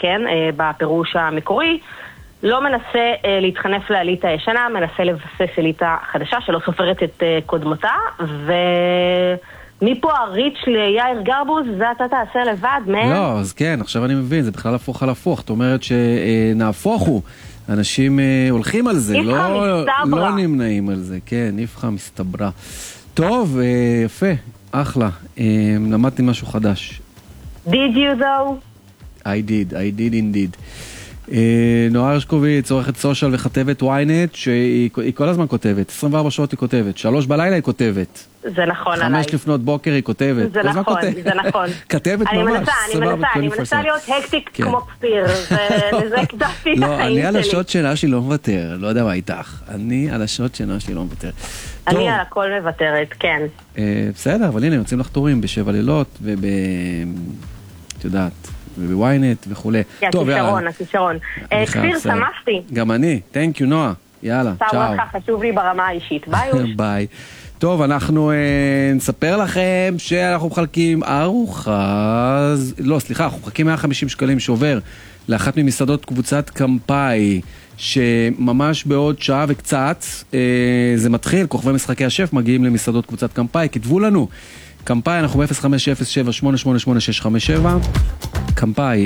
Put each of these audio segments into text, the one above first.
כן, בפירוש המקורי, לא מנסה להתחנף לאליטה הישנה, מנסה לבסס אליטה חדשה שלא סופרת את קודמותה, מפה הריץ' ליאיר גרבוז, זה אתה תעשה לבד, לא, אז כן, עכשיו אני מבין, זה בכלל הפוך על הפוך. זאת אומרת שנהפוך הוא, אנשים הולכים על זה, לא נמנעים על זה. כן, נפחה מסתברה. טוב, יפה, אחלה. למדתי משהו חדש. Did you though? I did indeed. נועה הרשקוביץ, עורכת סושיאל וכתבת ynet, שהיא כל הזמן כותבת, 24 שעות היא כותבת, 3 בלילה היא כותבת. זה נכון עליי. 5 לפנות בוקר היא כותבת. זה נכון, זה נכון. כתבת ממש. אני מנסה להיות הקטיק כמו כפיר, וזה הקדפתי את לא, החיים אני שלי. על השעות שינה שלי לא מוותר, לא יודע מה איתך. אני על השעות שינה שלי לא מוותר. אני על הכל מוותרת, כן. בסדר, אבל הנה, יוצאים לך תורים ב7 לילות, את יודעת, ובוויינט וכו'. הכישרון. כפיר, שמחתי. גם אני, thank you נועה. יאללה, צ'או. חשוב לי ברמה האישית. ביי אוש. ביי. טוב, אנחנו נספר לכם שאנחנו מחלקים ארוחה, לא, סליחה, אנחנו מחלקים 150 שקלים שעובר לאחת ממסעדות קבוצת קמפאי, שממש בעוד שעה וקצת זה מתחיל, כוכבי משחקי השף מגיעים למסעדות קבוצת קמפאי, כתבו לנו. קמפאי, אנחנו ב-0507-888-657, קמפאי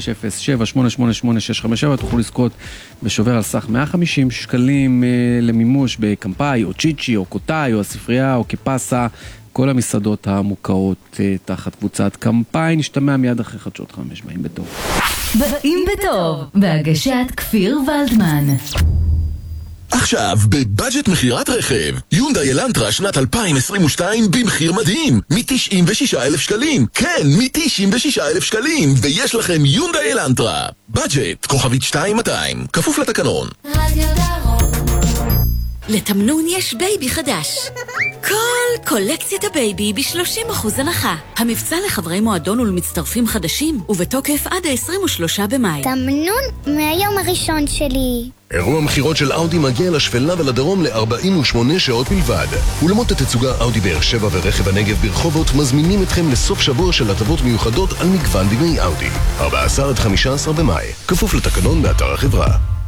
0507-888-657, תוכלו לזכות בשובר על סך 150 שקלים למימוש בקמפאי, או צ'יצ'י, או קוטאי, או הספרייה, או קיפסה, כל המסעדות המוכרות תחת קבוצת קמפאי. נשתמע מיד אחרי חדשות 5, באים בטוב. באים בטוב, בהגשת כפיר ולדמן. עכשיו, בבאג'ט מחירת רכב, יונדאי אלנטרה שנת 2022 במחיר מדהים, מ-96,000 שקלים. כן, מ-96,000 שקלים, ויש לכם יונדאי אלנטרה. באג'ט, כוכבית 2200, כפוף לתקנון. רדיו דרום. לתמנון יש בייבי חדש. כל קולקציית הבייבי ב-30% הנחה. המבצע לחברי מועדון ולמצטרפים חדשים, ובתוקף עד ה-23 במאי. תמנון מהיום הראשון שלי. אירוע מחירות של אאודי מגיע לשפלה ולדרום ל-48 שעות בלבד. אולמות התצוגה אאודי באר שבע ורכב הנגב ברחובות מזמינים אתכם לסוף שבוע של הטבות מיוחדות על מגוון דגמי אאודי. 14 עד 15 במאי, כפוף לתקנון באתר החברה.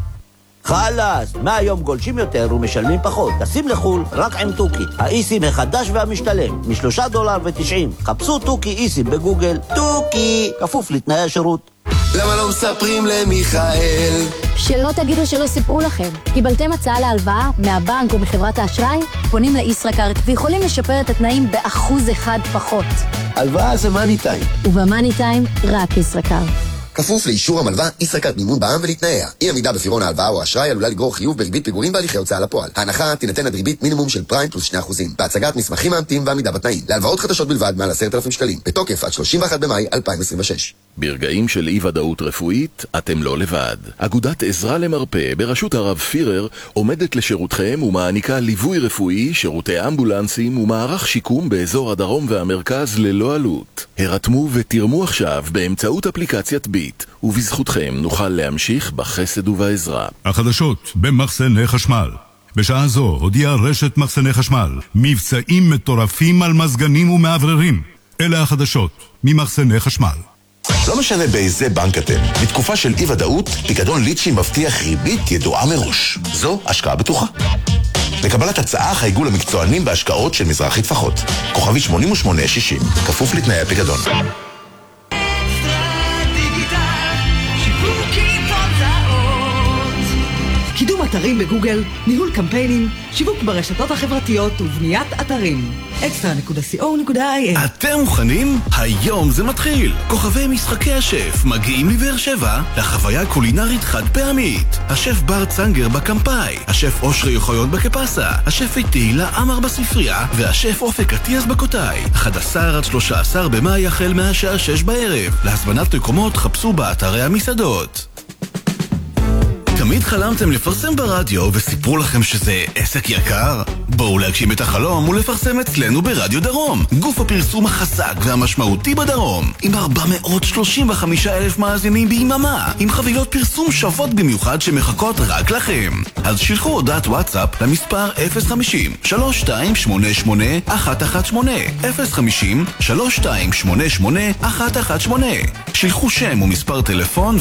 חלאס, מהיום גולשים יותר ומשלמים פחות. טסים לחול רק עם טוקי, האיסים החדש והמשתלם, $3.90. חפשו טוקי איסים בגוגל. טוקי, כפוף לתנאי השירות. למה לא מספרים למיכאל? שלא תגידו שלא סיפרו לכם. קיבלתם הצעה להלוואה מהבנק או מחברת האשראי? פונים לישראכרט ויכולים לשפר את התנאים ב1% פחות. הלוואה זה מאני טיים. ובמאני טיים רק ישראכרט. כפוף לאישור המלווה, ישראכרט מימון בע"מ ולתנאיה. אי עמידה בפירעון ההלוואה או האשראי עלולה לגרור חיוב בריבית פיגורים בהליכי הוצאה לפועל. ההנחה תינתן עד ריבית מינימום של פריים פלוס 2%. בהצגת מסמכים מאמתים ועמידה בתנאים. להלוואות חדשות בלבד מעל 10,000 שקלים. בתוקף עד 31 במאי 2026. ברגעים של אי-ודאות רפואית, אתם לא לבד. אגודת עזרה למרפא בראשות הרב פירר עומדת לשירותכם ומעניקה ליווי רפואי, שירותי אמבולנסים ומערך שיקום באזור הדרום והמרכז ללא עלות. הרתמו ותרמו עכשיו באמצעות אפליקציית ביט, ובזכותכם נוכל להמשיך בחסד ובעזרה. החדשות במחסני חשמל. בשעה זו הודיעה רשת מחסני חשמל מבצעים מטורפים על מזגנים ומעבררים. אלה החדשות ממחסני חשמל. לא משנה באיזה בנק אתם, בתקופה של אי-ודאות, פיקדון ליצ'י מבטיח ריבית ידועה מראש. זו השקעה בטוחה. לקבלת הצעה חייגו למקצוענים בהשקעות של מזרחי טפחות. כוכבי 8860, כפוף לתנאי הפיקדון. קידום אתרים בגוגל, ניהול קמפיינים, שיווק ברשתות החברתיות ובניית אתרים. extra.co.il. אתם מוכנים? היום זה מתחיל. כוכבי משחקי השף מגיעים לבאר שבע לחוויה קולינרית חד פעמית. השף בר צנגר בקמפאי, השף אושרי יוחאיות בקפסה, השף תהילה אמר בספרייה, והשף אופק עטיאס בקוטאי. 11 עד 13 במאי החל מהשעה 6 בערב. להזמנת מקומות חפשו באתרי המסעדות. תמיד חלמתם לפרסם ברדיו וסיפרו לכם שזה עסק יקר? בואו להגשים את החלום ולפרסם אצלנו ברדיו דרום, גוף הפרסום החזק והמשמעותי בדרום, עם 435,000 מאזינים ביממה, עם חבילות פרסום שוות במיוחד שמחכות רק לכם. אז שילחו הודעת וואטסאפ למספר 050-3288-118, 050-3288-118. שילחו שם ומספר טלפון